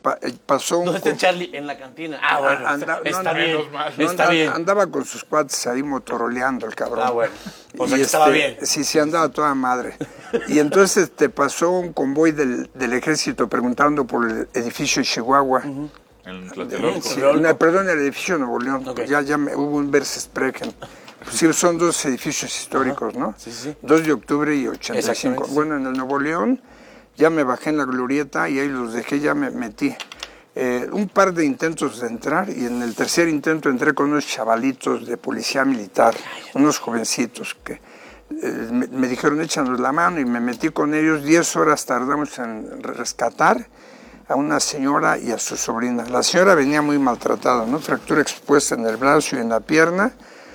pasó un... ¿Dónde está Charlie? En la cantina. Ah, bueno, está bien. Está bien. Andaba con sus cuates ahí motoroleando el cabrón. Ah, bueno. O sea que estaba bien. Sí, andaba toda madre. Y entonces pasó un convoy del ejército preguntando por el edificio de Chihuahua. En Tlatelolco. Sí, perdón, el edificio de Nuevo León. Okay. Ya hubo un Versesprechen. Sí, son dos edificios históricos, ¿no? Sí. 2 de octubre y 85. Bueno, en el Nuevo León ya me bajé en la glorieta y ahí los dejé, ya me metí. Un par de intentos de entrar y en el tercer intento entré con unos chavalitos de policía militar, unos jovencitos que me dijeron échanos la mano y me metí con ellos. 10 horas tardamos en rescatar a una señora y a su sobrina. La señora venía muy maltratada, ¿no? Fractura expuesta en el brazo y en la pierna.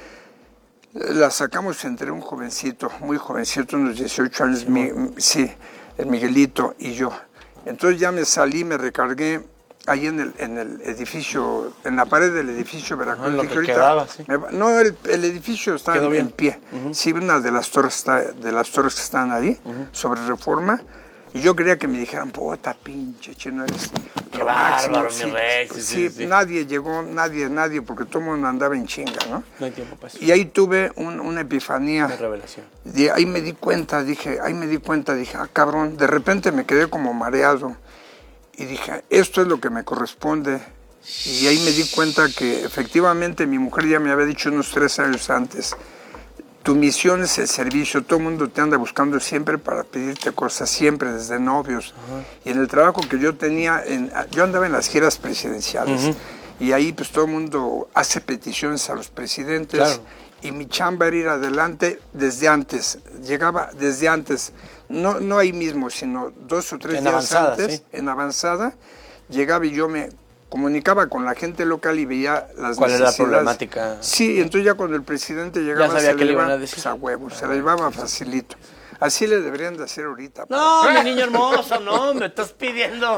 La sacamos entre un jovencito, muy jovencito, unos 18 años, el Miguelito y yo. Entonces ya me salí, me recargué ahí en el edificio, en la pared del edificio Veracruz. En lo que quedaba, sí. No, el edificio está en pie. Sí, una de las torres que están ahí, sobre Reforma. Y yo quería que me dijeran, puta pinche chino, eres... Qué bárbaro, mi rey. Sí, nadie llegó, nadie, porque todo el mundo andaba en chinga, ¿no? No hay tiempo para eso. Y ahí tuve una epifanía. Una revelación. Y ahí me di cuenta, dije, ah, cabrón, de repente me quedé como mareado. Y dije, esto es lo que me corresponde. Y ahí me di cuenta que efectivamente mi mujer ya me había dicho unos 3 años antes, tu misión es el servicio, todo el mundo te anda buscando siempre para pedirte cosas, siempre, desde novios. Y en el trabajo que yo tenía, yo andaba en las giras presidenciales, y ahí pues todo el mundo hace peticiones a los presidentes, claro. Y mi chamba era ir adelante desde antes, llegaba desde antes, no ahí mismo, sino 2 o 3 días antes, sí. En avanzada, llegaba y yo me comunicaba con la gente local y veía las ¿Cuál necesidades. era la problemática? Sí, entonces ya cuando el presidente llegaba, ya sabía que le iban a decir. Pues a huevos, se la llevaba facilito. Así le deberían de hacer ahorita. No, mi niño hermoso, no, me estás pidiendo.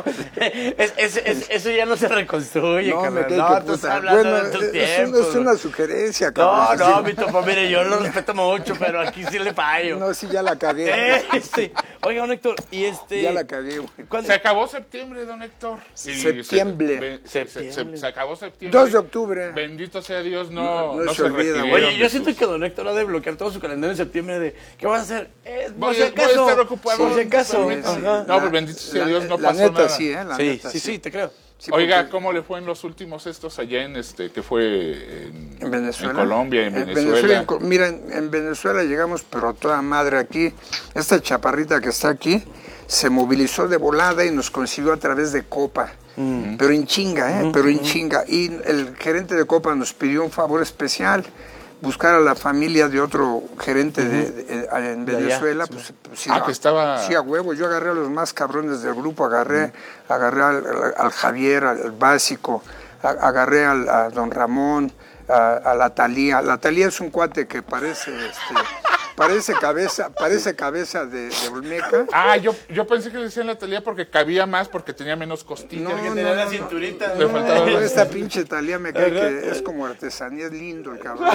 Eso ya no se reconstruye, no, carnal. Tú estás hablando de tus tiempos. Es una sugerencia, cabrón. No, mi topo, mire, yo lo respeto mucho, pero aquí sí le fallo. No, sí, ya la cagué. Oiga, don Héctor, y Ya la cagué, güey. Se acabó septiembre, don Héctor. Septiembre. Se acabó septiembre. 2 de octubre. Bendito sea Dios, no se olvida. Oye, yo siento que don Héctor ha de bloquear todo su calendario en septiembre de ¿qué vas a hacer? Voy a estar ocupado. Por si acaso. No, pues bendito sea Dios, no pasó nada. Sí, te creo. Sí, oiga, ¿cómo le fue en los últimos allá en que fue en Venezuela? En Colombia, en Venezuela. Mira, en Venezuela llegamos, pero a toda madre aquí. Esta chaparrita que está aquí se movilizó de volada y nos consiguió a través de Copa. Pero en chinga, pero en chinga. Y el gerente de Copa nos pidió un favor especial, buscar a la familia de otro gerente en Venezuela. Allá, sí. Pues, que estaba... Sí, a huevo. Yo agarré a los más cabrones del grupo, agarré al Javier, al Básico, agarré a don Ramón, a la Talía. La Talía es un cuate que parece cabeza de Olmeca. Ah, yo pensé que le decían la Talía porque cabía más, porque tenía menos costillas. No, tenía la cinturita. Esta pinche Talía me cae que es como artesanía, es lindo el cabrón.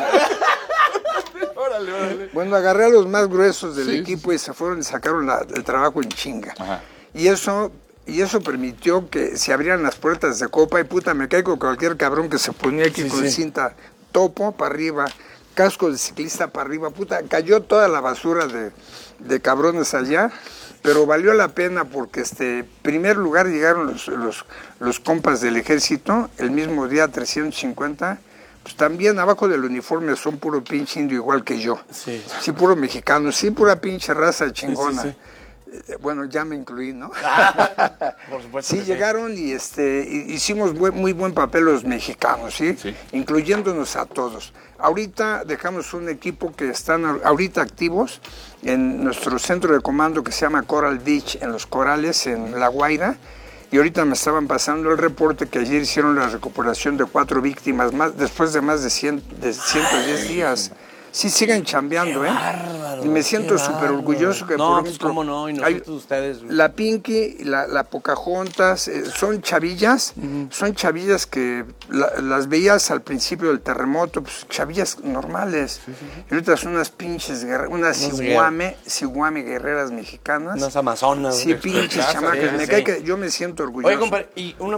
Órale. Bueno, agarré a los más gruesos del equipo y se fueron y sacaron el trabajo en chinga. Ajá. Y eso permitió que se abrieran las puertas de Copa y puta, me caigo con cualquier cabrón que se ponía aquí con cinta topo para arriba, casco de ciclista para arriba, puta, cayó toda la basura de cabrones allá, pero valió la pena porque primer lugar llegaron los compas del ejército, el mismo día 350, pues también abajo del uniforme son puro pinche indio igual que yo, sí puro mexicano, sí pura pinche raza chingona. Sí. Bueno, ya me incluí, ¿no? Por supuesto. Sí, llegaron y hicimos muy buen papel los mexicanos, ¿sí? Incluyéndonos a todos. Ahorita dejamos un equipo que están ahorita activos en nuestro centro de comando que se llama Coral Beach, en Los Corales, en La Guaira. Y ahorita me estaban pasando el reporte que ayer hicieron la recuperación de 4 víctimas más, después de más de 110 días. Sí, siguen chambeando, Bárbaro, y me siento súper orgulloso que, por ejemplo, cómo no, y nosotros ustedes. La Pinky, la Pocahontas, son chavillas que las veías al principio del terremoto, pues chavillas normales. Y ahorita son unas pinches unas ciguame guerreras mexicanas. Unas amazonas. Sí, pinches chamacas. Me cae que yo me siento orgulloso. Oye, compadre, y una